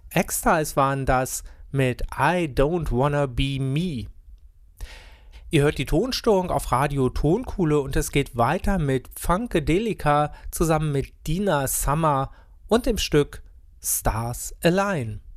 X-Styles waren das mit I Don't Wanna Be Me. Ihr hört die Tonstörung auf Radio Tonkuhle und es geht weiter mit Funkadelica zusammen mit Dina Summer und dem Stück Stars Align.